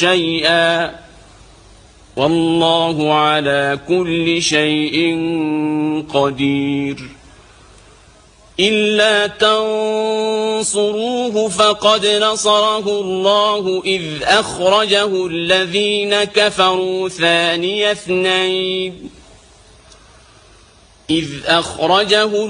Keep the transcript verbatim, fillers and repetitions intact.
شيئا والله على كل شيء قدير إلا تنصروه فقد نصره الله إذ أخرجه الذين كفروا ثاني اثنين إذ أخرجه